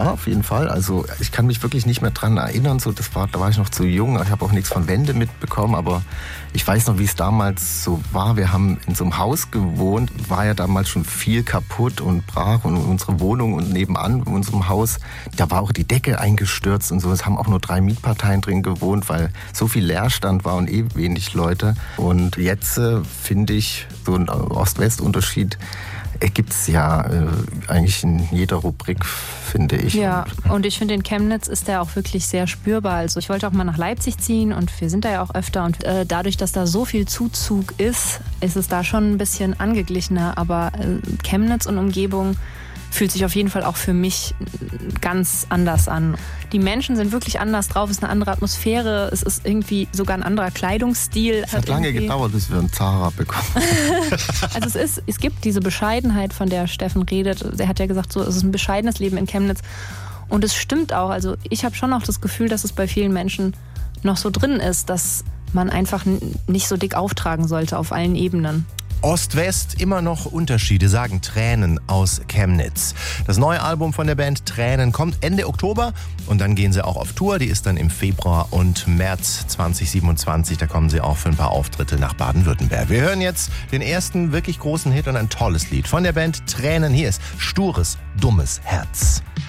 Ja, auf jeden Fall. Also ich kann mich wirklich nicht mehr dran erinnern. So, da war ich noch zu jung. Ich habe auch nichts von Wände mitbekommen. Aber ich weiß noch, wie es damals so war. Wir haben in so einem Haus gewohnt. War ja damals schon viel kaputt und brach. Und unsere Wohnung und nebenan in unserem Haus, da war auch die Decke eingestürzt und so. Es haben auch nur 3 Mietparteien drin gewohnt, weil so viel Leerstand war und wenig Leute. Und jetzt finde ich, so ein Ost-West-Unterschied gibt es ja eigentlich in jeder Rubrik, finde ich. Ja, und ich finde, in Chemnitz ist der auch wirklich sehr spürbar. Also ich wollte auch mal nach Leipzig ziehen und wir sind da ja auch öfter. Und dadurch, dass da so viel Zuzug ist, ist es da schon ein bisschen angeglichener. Aber Chemnitz und Umgebung fühlt sich auf jeden Fall auch für mich ganz anders an. Die Menschen sind wirklich anders drauf, es ist eine andere Atmosphäre, es ist irgendwie sogar ein anderer Kleidungsstil. Es hat lange gedauert, bis wir einen Zara bekommen. Also es gibt diese Bescheidenheit, von der Steffen redet. Er hat ja gesagt, so, es ist ein bescheidenes Leben in Chemnitz. Und es stimmt auch. Also ich habe schon auch das Gefühl, dass es bei vielen Menschen noch so drin ist, dass man einfach nicht so dick auftragen sollte auf allen Ebenen. Ost-West, immer noch Unterschiede, sagen Tränen aus Chemnitz. Das neue Album von der Band Tränen kommt Ende Oktober und dann gehen sie auch auf Tour. Die ist dann im Februar und März 2027. Da kommen sie auch für ein paar Auftritte nach Baden-Württemberg. Wir hören jetzt den ersten wirklich großen Hit und ein tolles Lied von der Band Tränen. Hier ist Stures, dummes Herz.